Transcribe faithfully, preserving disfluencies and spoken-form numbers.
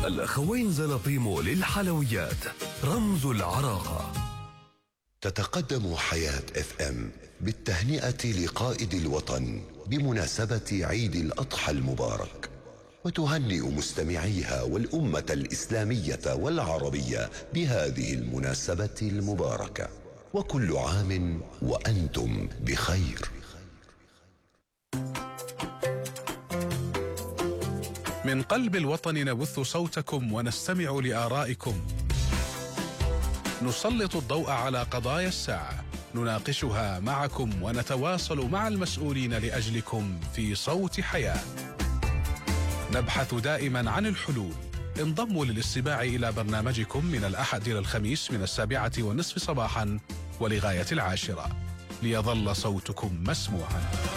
الأخوين زلطيمو للحلويات، رمز العراقة. تتقدم حياة اف ام بالتهنئة لقائد الوطن بمناسبة عيد الأضحى المبارك، وتهنئ مستمعيها والأمة الإسلامية والعربية بهذه المناسبة المباركة، وكل عام وأنتم بخير. من قلب الوطن نبث صوتكم ونستمع لآرائكم، نسلط الضوء على قضايا الساعة، نناقشها معكم ونتواصل مع المسؤولين لأجلكم في صوت حياة. نبحث دائما عن الحلول. انضموا للاستماع إلى برنامجكم من الأحد إلى الخميس من السابعة والنصف صباحا ولغاية العاشرة، ليظل صوتكم مسموعا.